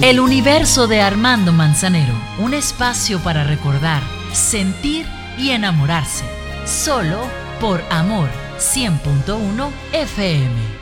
El universo de Armando Manzanero, un espacio para recordar, sentir y enamorarse. Solo por Amor 100.1 FM.